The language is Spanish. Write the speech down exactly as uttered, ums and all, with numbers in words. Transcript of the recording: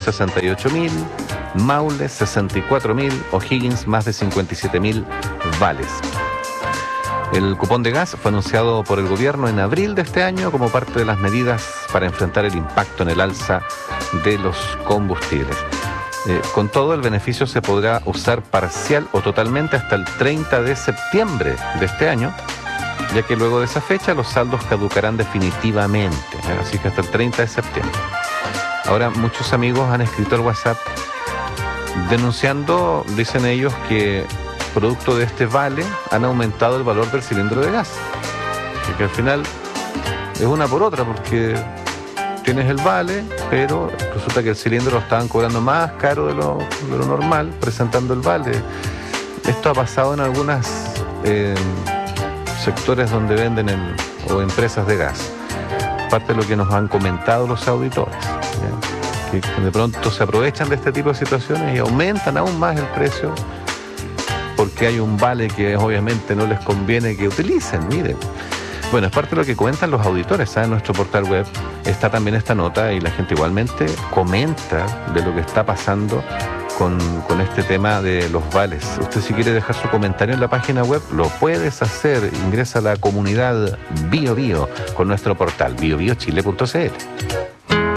sesenta y ocho mil, Maule sesenta y cuatro mil, O'Higgins más de cincuenta y siete mil vales. El cupón de gas fue anunciado por el gobierno en abril de este año como parte de las medidas para enfrentar el impacto en el alza de los combustibles. Eh, con todo, el beneficio se podrá usar parcial o totalmente hasta el treinta de septiembre de este año, ya que luego de esa fecha los saldos caducarán definitivamente, ¿eh? Así que hasta el treinta de septiembre. Ahora, muchos amigos han escrito al WhatsApp denunciando, dicen ellos, que producto de este vale han aumentado el valor del cilindro de gas, y que al final es una por otra, porque tienes el vale, pero resulta que el cilindro lo estaban cobrando más caro de lo, de lo normal, presentando el vale. Esto ha pasado en algunos eh, sectores donde venden en, o empresas de gas, parte de lo que nos han comentado los auditores, ¿ya? Que de pronto se aprovechan de este tipo de situaciones y aumentan aún más el precio porque hay un vale que obviamente no les conviene que utilicen. Miren, bueno, es parte de lo que cuentan los auditores, ¿sabes? En nuestro portal web está también esta nota y la gente igualmente comenta de lo que está pasando con, con este tema de los vales. Usted, si quiere dejar su comentario en la página web, lo puedes hacer. Ingresa a la comunidad Bio Bio con nuestro portal bio bio chile punto c l.